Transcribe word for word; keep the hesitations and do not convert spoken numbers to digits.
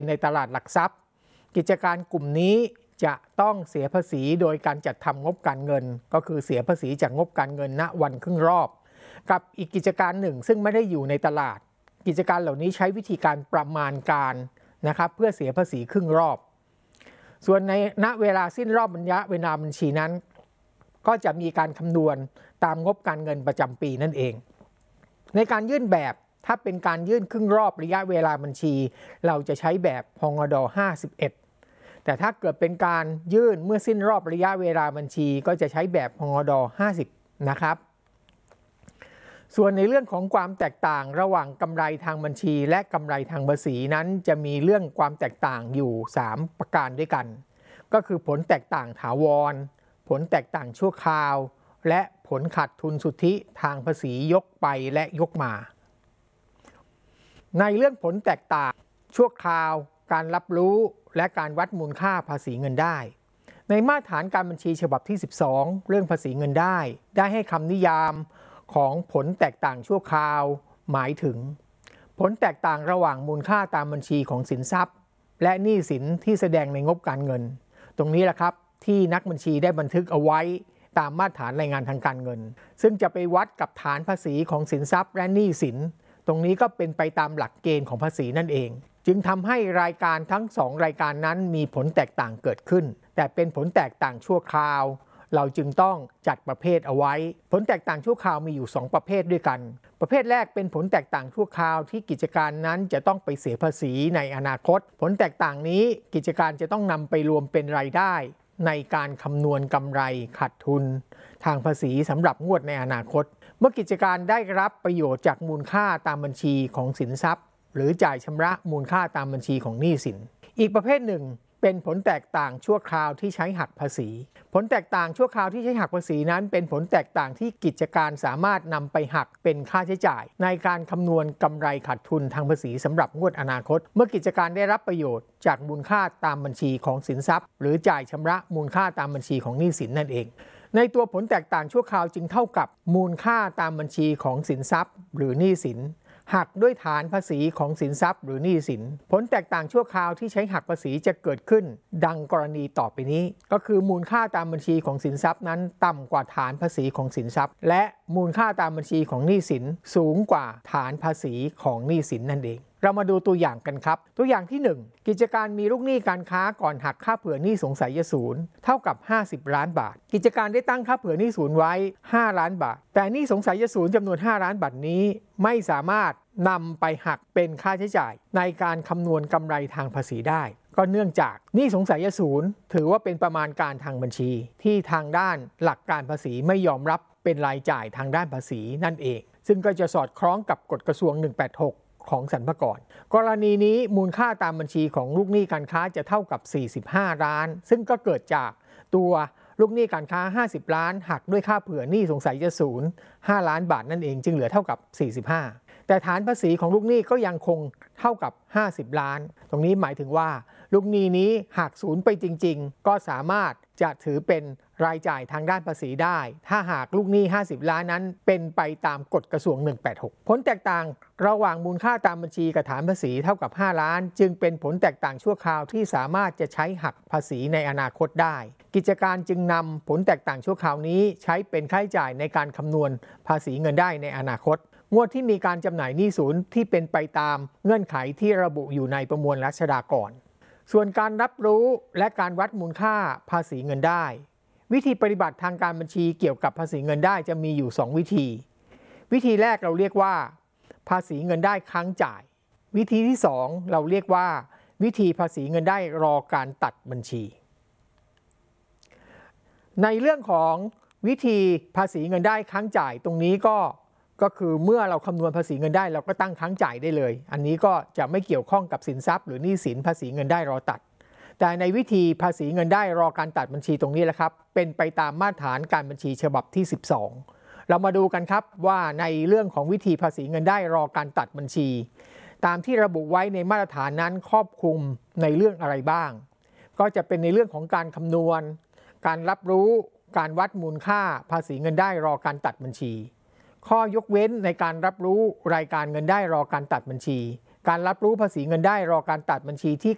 ในตลาดหลักทรัพย์กิจการกลุ่มนี้จะต้องเสียภาษีโดยการจัดทำงบการเงินก็คือเสียภาษีจากงบการเงินณวันครึ่งรอบกับอีกกิจการหนึ่งซึ่งไม่ได้อยู่ในตลาดกิจการเหล่านี้ใช้วิธีการประมาณการนะครับเพื่อเสียภาษีครึ่งรอบส่วนในณเวลาสิ้นรอบระยะเวลาบัญชีนั้นก็จะมีการคำนวณตามงบการเงินประจำปีนั่นเองในการยื่นแบบถ้าเป็นการยื่นครึ่งรอบระยะเวลาบัญชีเราจะใช้แบบพงดห้าสิบเอ็ดแต่ถ้าเกิดเป็นการยื่นเมื่อสิ้นรอบระยะเวลาบัญชีก็จะใช้แบบพงดห้าสิบนะครับส่วนในเรื่องของความแตกต่างระหว่างกำไรทางบัญชีและกำไรทางภาษีนั้นจะมีเรื่องความแตกต่างอยู่สามประการด้วยกันก็คือผลแตกต่างถาวรผลแตกต่างชั่วคราวและผลขาดทุนสุทธิทางภาษียกไปและยกมาในเรื่องผลแตกต่างชั่วคราวการรับรู้และการวัดมูลค่าภาษีเงินได้ในมาตรฐานการบัญชีฉบับที่สิบสองเรื่องภาษีเงินได้ได้ให้คำนิยามของผลแตกต่างชั่วคราวหมายถึงผลแตกต่างระหว่างมูลค่าตามบัญชีของสินทรัพย์และหนี้สินที่แสดงในงบการเงินตรงนี้แหละครับที่นักบัญชีได้บันทึกเอาไว้ตามมาตรฐานรายงานทางการเงินซึ่งจะไปวัดกับฐานภาษีของสินทรัพย์และหนี้สินตรงนี้ก็เป็นไปตามหลักเกณฑ์ของภาษีนั่นเองจึงทำให้รายการทั้งสองรายการนั้นมีผลแตกต่างเกิดขึ้นแต่เป็นผลแตกต่างชั่วคราวเราจึงต้องจัดประเภทเอาไว้ผลแตกต่างชั่วคราวมีอยู่สองประเภทด้วยกันประเภทแรกเป็นผลแตกต่างชั่วคราวที่กิจการนั้นจะต้องไปเสียภาษีในอนาคตผลแตกต่างนี้กิจการจะต้องนำไปรวมเป็นรายได้ในการคำนวณกำไรขาดทุนทางภาษีสำหรับงวดในอนาคตเมื่อกิจการได้รับประโยชน์จากมูลค่าตามบัญชีของสินทรัพย์หรือจ่ายชำระมูลค่าตามบัญชีของหนี้สินอีกประเภทหนึ่งเป็นผลแตกต่างชั่วคราวที่ใช้หักภาษีผลแตกต่างชั่วคราวที่ใช้หักภาษีนั้นเป็นผลแตกต่างที่กิจการสามารถนำไปหักเป็นค่าใช้จ่ายในการคำนวณกำไรขาดทุนทางภาษีสำหรับงวดอนาคตเมื่อกิจการได้รับประโยชน์จากมูลค่าตามบัญชีของสินทรัพย์หรือจ่ายชำระมูลค่าตามบัญชีของหนี้สินนั่นเองในตัวผลแตกต่างชั่วคราวจึงเท่ากับมูลค่าตามบัญชีของสินทรัพย์หรือหนี้สินหักด้วยฐานภาษีของสินทรัพย์หรือหนี้สินผลแตกต่างชั่วคราวที่ใช้หักภาษีจะเกิดขึ้นดังกรณีต่อไปนี้ก็คือมูลค่าตามบัญชีของสินทรัพย์นั้นต่ำกว่าฐานภาษีของสินทรัพย์และมูลค่าตามบัญชีของหนี้สินสูงกว่าฐานภาษีของหนี้สินนั่นเองเรามาดูตัวอย่างกันครับตัวอย่างที่หนึ่งกิจการมีลูกหนี้การค้าก่อนหักค่าเผื่อหนี้สงสัยศูนย์เท่ากับห้าสิบล้านบาทกิจการได้ตั้งค่าเผื่อหนี้ศูนย์ไว้ห้าล้านบาทแต่หนี้สงสัยศูนย์จำนวนห้าล้านบาทนี้ไม่สามารถนำไปหักเป็นค่าใช้จ่ายในการคำนวณกำไรทางภาษีได้ก็เนื่องจากหนี้สงสัยศูนย์ถือว่าเป็นประมาณการทางบัญชีที่ทางด้านหลักการภาษีไม่ยอมรับเป็นรายจ่ายทางด้านภาษีนั่นเองซึ่งก็จะสอดคล้องกับกฎกระทรวงหนึ่งแปดหกของสรรพากรกรณีนี้มูลค่าตามบัญชีของลูกหนี้การค้าจะเท่ากับสี่สิบห้าล้านซึ่งก็เกิดจากตัวลูกหนี้การค้าห้าสิบล้านหักด้วยค่าเผื่อหนี้สงสัยจะศูนย์ห้าล้านบาทนั่นเองจึงเหลือเท่ากับสี่สิบห้าแต่ฐานภาษีของลูกหนี้ก็ยังคงเท่ากับห้าสิบล้านตรงนี้หมายถึงว่าลูกหนี้นี้หักศูนย์ไปจริงๆก็สามารถจะถือเป็นรายจ่ายทางด้านภาษีได้ถ้าหากลูกหนี้ห้าสิบล้านนั้นเป็นไปตามกฎกระทรวงหนึ่งแปดหกผลแตกต่างระหว่างมูลค่าตามบัญชีกับฐานภาษีเท่ากับห้าล้านจึงเป็นผลแตกต่างชั่วคราวที่สามารถจะใช้หักภาษีในอนาคตได้กิจการจึงนำผลแตกต่างชั่วคราวนี้ใช้เป็นค่าใช้จ่ายในการคำนวณภาษีเงินได้ในอนาคตงวดที่มีการจำหน่ายหนี้ศูนย์ที่เป็นไปตามเงื่อนไขที่ระบุอยู่ในประมวลรัชฎากรส่วนการรับรู้และการวัดมูลค่าภาษีเงินได้วิธีปฏิบัติทางการบัญชีเกี่ยวกับภาษีเงินได้จะมีอยู่สองวิธีวิธีแรกเราเรียกว่าภาษีเงินได้ค้างจ่ายวิธีที่สองเราเรียกว่าวิธีภาษีเงินได้รอการตัดบัญชีในเรื่องของวิธีภาษีเงินได้ค้างจ่ายตรงนี้ก็ก็คือเมื่อเราคำนวณภาษีเงินได้เราก็ตั้งค้างจ่ายได้เลยอันนี้ก็จะไม่เกี่ยวข้องกับสินทรัพย์หรือหนี้สินภาษีเงินได้รอตัดแต่ในวิธีภาษีเงินได้รอการตัดบัญชีตรงนี้แหละครับเป็นไปตามมาตรฐานการบัญชีฉบับที่สิบสองเรามาดูกันครับว่าในเรื่องของวิธีภาษีเงินได้รอการตัดบัญชีตามที่ระบุไว้ในมาตรฐานนั้นครอบคลุมในเรื่องอะไรบ้างก็จะเป็นในเรื่องของการคำนวณการรับรู้การวัดมูลค่าภาษีเงินได้รอการตัดบัญชีข้อยกเว้นในการรับรู้รายการเงินได้รอการตัดบัญชีการรับรู้ภาษีเงินได้รอการตัดบัญชีที่